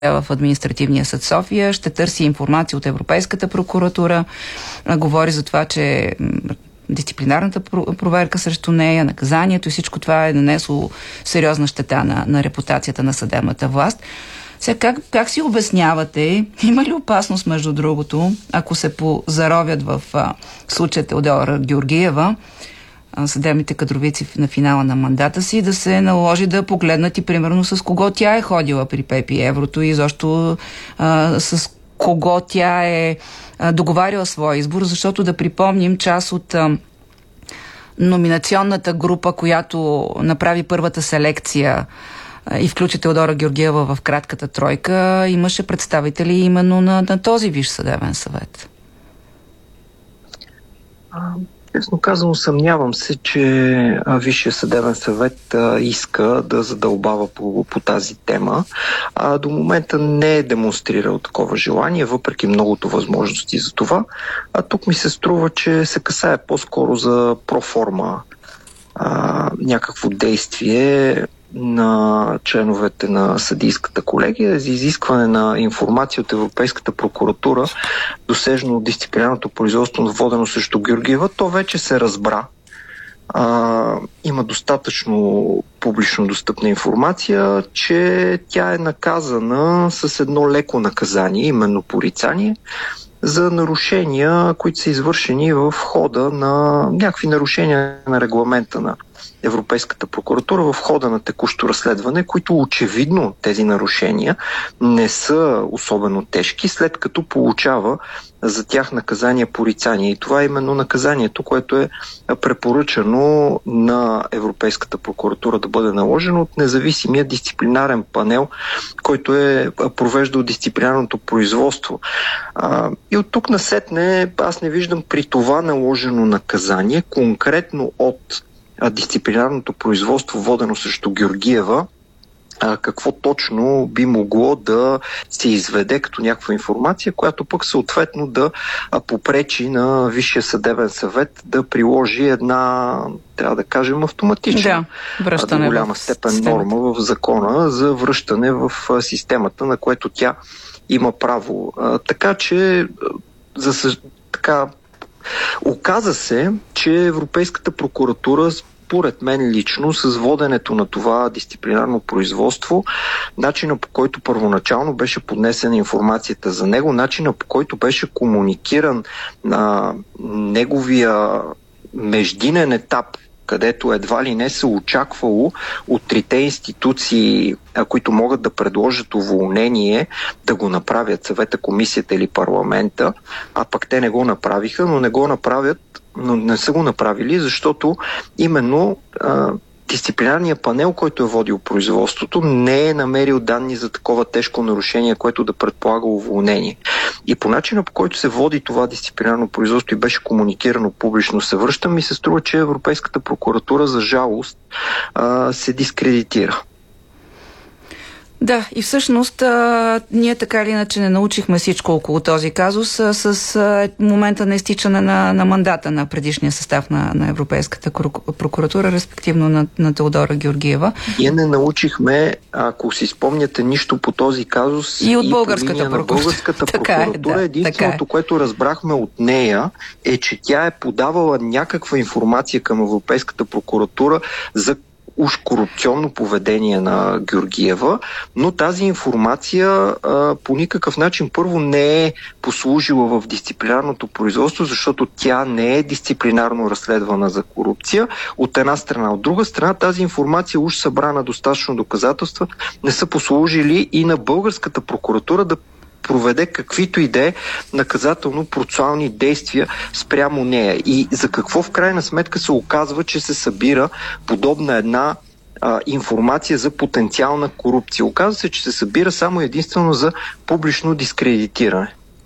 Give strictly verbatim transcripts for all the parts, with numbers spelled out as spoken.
в Административния съд София, ще търси информация от Европейската прокуратура, говори за това, че дисциплинарната проверка срещу нея, наказанието и всичко това е нанесло сериозна щета на, на репутацията на съдебната власт. Сега, как, как си обяснявате, има ли опасност, между другото, ако се позаровят в а, случая Теодора Георгиева, а, съдебните кадровици на финала на мандата си, да се наложи да погледнат и примерно с кого тя е ходила при Пепи Еврото и защо а, с кого тя е а, договаряла своя избор, защото да припомним част от а, номинационната група, която направи първата селекция и включи Теодора Георгиева в кратката тройка, имаше представители именно на, на този Висш съдебен съвет. Честно казано, съмнявам се, че Висшия съдебен съвет а, иска да задълбава по, по тази тема. А до момента не е демонстрирал такова желание, въпреки многото възможности за това. А тук ми се струва, че се касае по-скоро за проформа а, някакво действие на членовете на съдийската колегия за изискване на информация от Европейската прокуратура, досежно от дисциплинарното производство, водено срещу Георгиева. То вече се разбра. А, има достатъчно публично достъпна информация, че тя е наказана с едно леко наказание, именно порицание, за нарушения, които са извършени в хода на някакви нарушения на регламента на Европейската прокуратура в хода на текущо разследване, които очевидно тези нарушения не са особено тежки, след като получава за тях наказание порицание. И това е именно наказанието, което е препоръчано на Европейската прокуратура да бъде наложено от независимия дисциплинарен панел, който е провеждал дисциплинарното производство. И от тук насетне аз не виждам при това наложено наказание, конкретно от дисциплинарното производство, водено срещу Георгиева, какво точно би могло да се изведе като някаква информация, която пък съответно да попречи на Висшия съдебен съвет да приложи една, трябва да кажем, автоматична, да, до голяма степен норма в закона за връщане в системата, на което тя има право. Така че, за така, оказа се, че Европейската прокуратура, според мен лично, с воденето на това дисциплинарно производство, начина по който първоначално беше поднесена информацията за него, начина по който беше комуникиран на неговия междинен етап, където едва ли не се очаквало от трите институции, които могат да предложат уволнение, да го направят, съвета, комисията или парламента, а пък те не го направиха, но не го направят, но не са го направили, защото именно а, дисциплинарният панел, който е водил производството, не е намерил данни за такова тежко нарушение, което да предполага уволнение. И по начина, по който се води това дисциплинарно производство и беше комуникирано публично, се връща, ми се струва, че Европейската прокуратура, за жалост, а, се дискредитира. Да, и всъщност а, ние така или иначе не научихме всичко около този казус а, с а, момента на изтичане на, на мандата на предишния състав на, на Европейската прокуратура, респективно на, на Теодора Георгиева. Ние не научихме, ако си спомняте, нищо по този казус и от и българската по линия на българската прокуратура. Е, да, единственото, е. което разбрахме от нея, е, че тя е подавала някаква информация към Европейската прокуратура за уж корупционно поведение на Георгиева, но тази информация а, по никакъв начин първо не е послужила в дисциплинарното производство, защото тя не е дисциплинарно разследвана за корупция, от една страна. От друга страна, тази информация уж събрана достатъчно доказателства не са послужили и на българската прокуратура да проведе каквито и да е наказателно-процесуални действия спрямо нея. И за какво в крайна сметка се оказва, че се събира подобна една а, информация за потенциална корупция? Оказва се, че се събира само единствено за публично дискредитиране.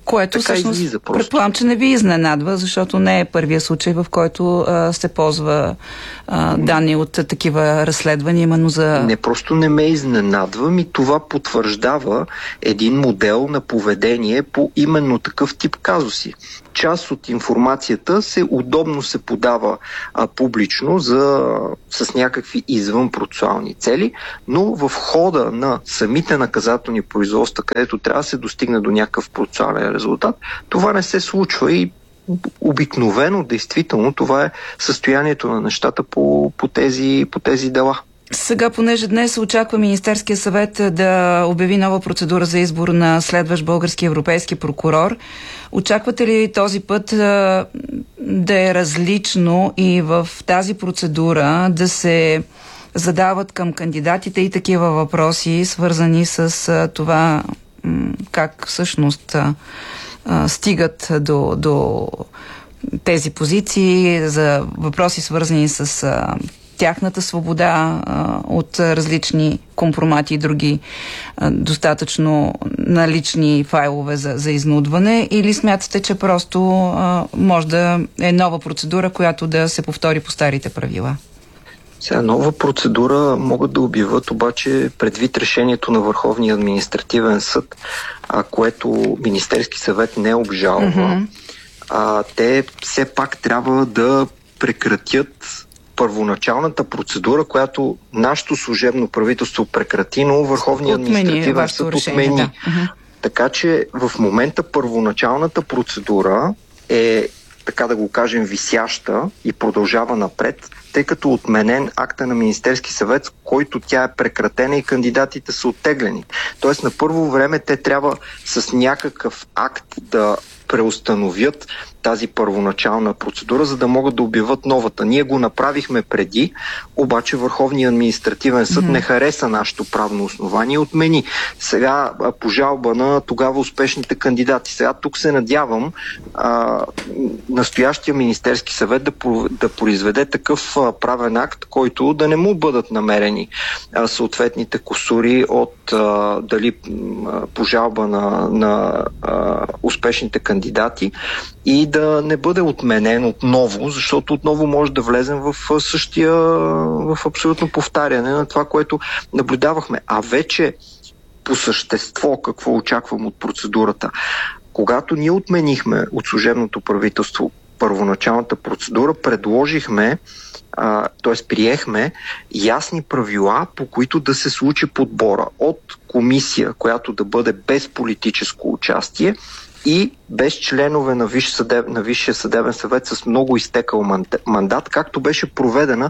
Което така всъщност излиза просто. Предполагам, че не ви изненадва, защото не е първия случай, в който а, се ползва а, данни от такива разследвания, именно за... Не, просто не ме изненадва, ми това потвърждава един модел на поведение по именно такъв тип казуси. Част от информацията се удобно се подава а, публично за, с някакви извънпроцесуални цели, но в хода на самите наказателни производства, където трябва да се достигне до някакъв процесуален резултат, това не се случва и обикновено, действително, това е състоянието на нещата по, по, тези, по тези дела. Сега, понеже днес се очаква Министерския съвет да обяви нова процедура за избор на следващ български европейски прокурор, очаквате ли този път а, да е различно и в тази процедура да се задават към кандидатите и такива въпроси, свързани с а, това м- как всъщност а, а, стигат до, до тези позиции, за въпроси свързани с а, тяхната свобода а, от различни компромати и други а, достатъчно налични файлове за, за изнудване, или смятате, че просто а, може да е нова процедура, която да се повтори по старите правила? Сега нова процедура могат да обявят, обаче предвид решението на Върховния административен съд, а, което Министерски съвет не обжалва, mm-hmm. а, те все пак трябва да прекратят първоначалната процедура, която нашето служебно правителство прекрати, но Върховният административен съд отмени. Да. Uh-huh. Така че в момента първоначалната процедура е, така да го кажем, висяща и продължава напред, тъй като отменен акта на Министерски съвет, който тя е прекратена и кандидатите са оттеглени. Тоест на първо време те трябва с някакъв акт да преустановят тази първоначална процедура, за да могат да обявят новата. Ние го направихме преди, обаче Върховният административен съд mm-hmm. не хареса нашето правно основание и отмени. Сега по жалба на тогава успешните кандидати. Сега тук се надявам а, настоящия Министерски съвет да, да произведе такъв а, правен акт, който да не му бъдат намерени а, съответните кусури от а, дали а, по жалба на, на а, успешните кандидати и да не бъде отменен отново, защото отново може да влезем в същия, в абсолютно повтаряне на това, което наблюдавахме. А вече по същество какво очаквам от процедурата? Когато ние отменихме от служебното правителство първоначалната процедура, предложихме, т.е. приехме ясни правила, по които да се случи подбора от комисия, която да бъде без политическо участие и без членове на, Висш съдеб, на Висшия съдебен съвет с много изтекал мандат, както беше проведена